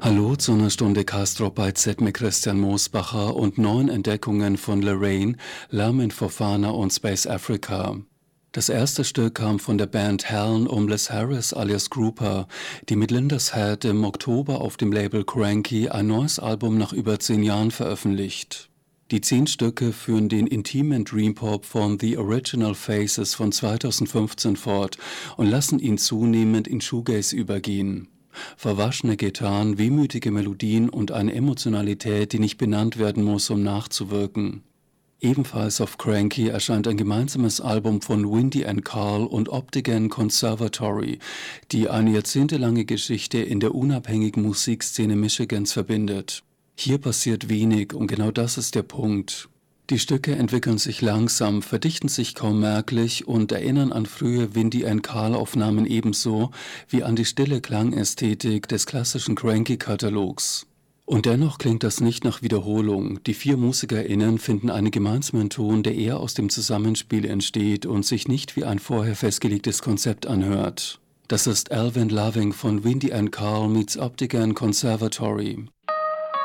Hallo zu einer Stunde Castro bei Z mit Christian Moosbacher und neuen Entdeckungen von Lorraine, Lamin Fofana und Space Africa. Das erste Stück kam von der Band Helen um Les Harris alias Grouper, die mit Linda's Head im Oktober auf dem Label Cranky ein neues Album nach über 10 Jahren veröffentlicht. Die 10 Stücke führen den intimen Dream-Pop von The Original Faces von 2015 fort und lassen ihn zunehmend in Shoegaze übergehen. Verwaschene Gitarren, wehmütige Melodien und eine Emotionalität, die nicht benannt werden muss, um nachzuwirken. Ebenfalls auf Cranky erscheint ein gemeinsames Album von Windy and Carl und Optigan Conservatory, die eine jahrzehntelange Geschichte in der unabhängigen Musikszene Michigans verbindet. Hier passiert wenig und genau das ist der Punkt. Die Stücke entwickeln sich langsam, verdichten sich kaum merklich und erinnern an frühe Windy and Carl-Aufnahmen ebenso wie an die stille Klangästhetik des klassischen Cranky-Katalogs. Und dennoch klingt das nicht nach Wiederholung. Die 4 MusikerInnen finden einen gemeinsamen Ton, der eher aus dem Zusammenspiel entsteht und sich nicht wie ein vorher festgelegtes Konzept anhört. Das ist Alvin Loving von Windy and Carl meets Optigan Conservatory.